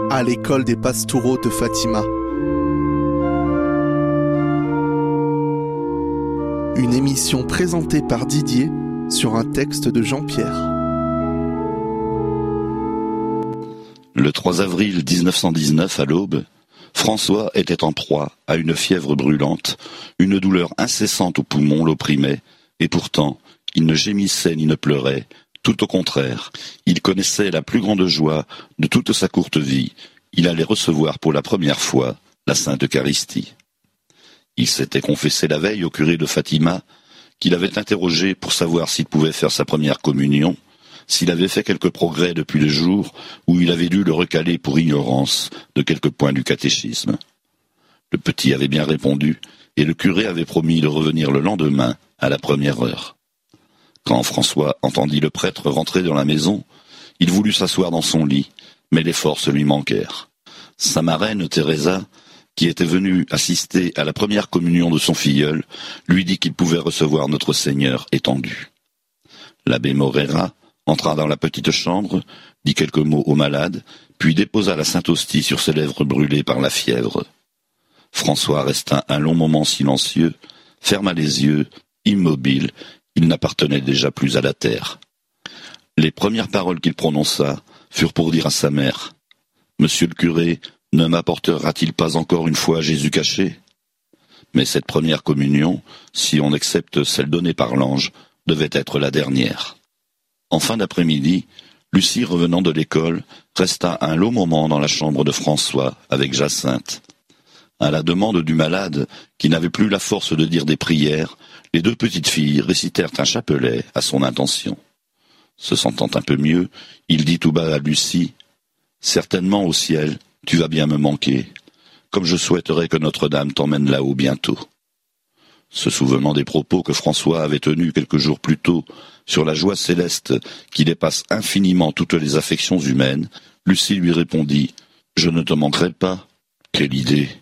à l'école des Pastoureaux de Fatima. Une émission présentée par Didier sur un texte de Jean-Pierre. Le 3 avril 1919, à l'aube, François était en proie à une fièvre brûlante, une douleur incessante aux poumons l'opprimait, et pourtant, il ne gémissait ni ne pleurait. Tout au contraire, il connaissait la plus grande joie de toute sa courte vie. Il allait recevoir pour la première fois la Sainte Eucharistie. Il s'était confessé la veille au curé de Fatima, qu'il avait interrogé pour savoir s'il pouvait faire sa première communion, s'il avait fait quelques progrès depuis le jour où il avait dû le recaler pour ignorance de quelques points du catéchisme. Le petit avait bien répondu, et le curé avait promis de revenir le lendemain à la première heure. Quand François entendit le prêtre rentrer dans la maison, il voulut s'asseoir dans son lit, mais les forces lui manquèrent. Sa marraine, Teresa, qui était venue assister à la première communion de son filleul, lui dit qu'il pouvait recevoir notre Seigneur étendu. L'abbé Morera entra dans la petite chambre, dit quelques mots au malade, puis déposa la Sainte Hostie sur ses lèvres brûlées par la fièvre. François resta un long moment silencieux, ferma les yeux, immobile. Il n'appartenait déjà plus à la terre. Les premières paroles qu'il prononça furent pour dire à sa mère « Monsieur le curé, ne m'apportera-t-il pas encore une fois Jésus caché ?» Mais cette première communion, si on accepte celle donnée par l'ange, devait être la dernière. En fin d'après-midi, Lucie, revenant de l'école, resta un long moment dans la chambre de François avec Jacinthe. À la demande du malade, qui n'avait plus la force de dire des prières, les deux petites filles récitèrent un chapelet à son intention. Se sentant un peu mieux, il dit tout bas à Lucie « Certainement au ciel, tu vas bien me manquer, comme je souhaiterais que Notre-Dame t'emmène là-haut bientôt. » Se souvenant des propos que François avait tenus quelques jours plus tôt sur la joie céleste qui dépasse infiniment toutes les affections humaines, Lucie lui répondit « Je ne te manquerai pas. » Quelle idée!